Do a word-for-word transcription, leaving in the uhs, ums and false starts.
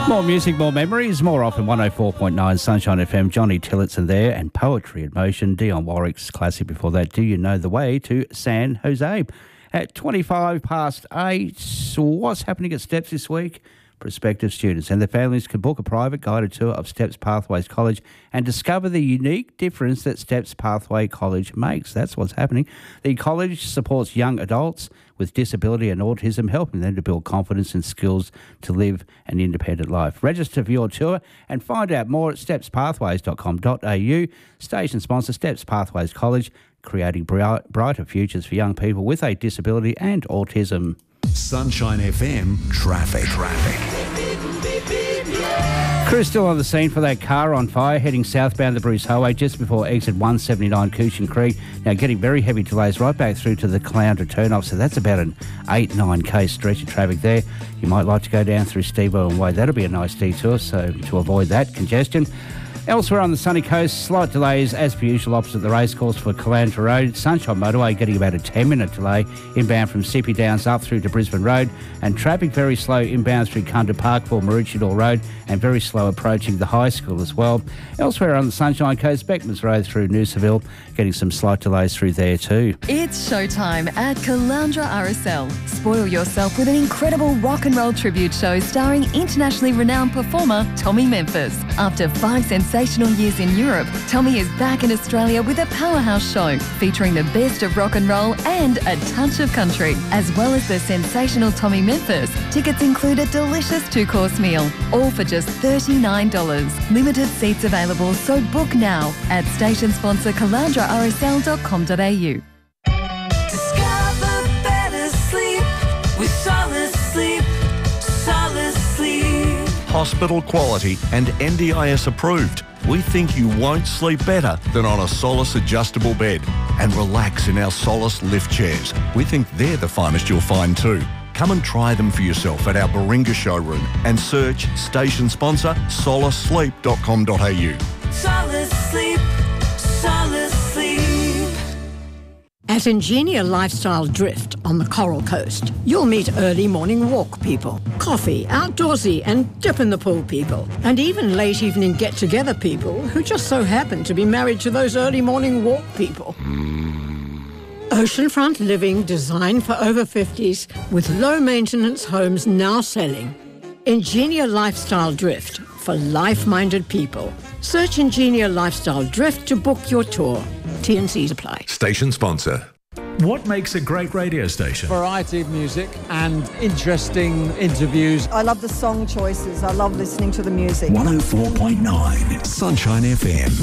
More music, more memories, more often one oh four point nine Sunshine F M. Johnny Tillotson there, and Poetry in Motion, Dionne Warwick's classic before that, Do You Know the Way to San Jose? At twenty-five past eight, so what's happening at Steps this week? Prospective students and their families can book a private guided tour of Steps Pathways College and discover the unique difference that Steps Pathway College makes. That's what's happening. The college supports young adults with disability and autism, helping them to build confidence and skills to live an independent life. Register for your tour and find out more at steps pathways dot com dot a u. Station sponsor Steps Pathways College, creating bright, brighter futures for young people with a disability and autism. Sunshine F M traffic. Traffic. Crew's still on the scene for that car on fire heading southbound the Bruce Highway just before exit one seventy-nine Cushion Creek. Now getting very heavy delays right back through to the Caloundra turn-off, so that's about an eight to nine k stretch of traffic there. You might like to go down through Steve Owen Way. That'll be a nice detour, so to avoid that congestion. Elsewhere on the sunny coast, slight delays as per usual opposite the racecourse for Caloundra Road. Sunshine Motorway getting about a ten minute delay inbound from Sippy Downs up through to Brisbane Road, and traffic very slow inbound through Kunda Park for Maroochydore Road, and very slow approaching the high school as well. Elsewhere on the Sunshine Coast, Beckmans Road through Noosaville, getting some slight delays through there too. It's showtime at Caloundra R S L. Spoil yourself with an incredible rock and roll tribute show starring internationally renowned performer Tommy Memphis. After five sensational years in Europe, Tommy is back in Australia with a powerhouse show featuring the best of rock and roll and a touch of country. As well as the sensational Tommy Memphis, tickets include a delicious two-course meal, all for just thirty-nine dollars. Limited seats available, so book now at station sponsor caloundra r s l dot com dot a u. Discover better sleep with Solid Sleep. Solid Sleep. Hospital quality and N D I S approved. We think you won't sleep better than on a Solace adjustable bed. And relax in our Solace lift chairs. We think they're the finest you'll find too. Come and try them for yourself at our Baringa showroom and search station sponsor solace sleep dot com dot a u. Solid Sleep. Solid Sleep. At Ingenia Lifestyle Drift on the Coral Coast, you'll meet early morning walk people, coffee, outdoorsy and dip in the pool people, and even late evening get-together people who just so happen to be married to those early morning walk people. Oceanfront living designed for over fifties with low-maintenance homes now selling. Ingenia Lifestyle Drift for life-minded people. Search Ingenia Lifestyle Drift to book your tour. T and C's apply. Station sponsor. What makes a great radio station? Variety of music and interesting interviews. I love the song choices. I love listening to the music. one oh four point nine Sunshine F M.